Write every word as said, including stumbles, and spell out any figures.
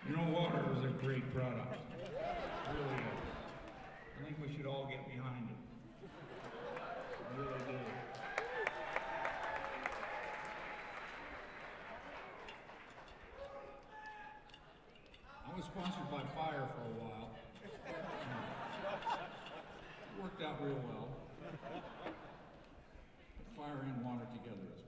You know, water is a great product. It really is. I think we should all get behind it. I really do. I was sponsored by Fire for a while. It worked out real well. Fire and water together is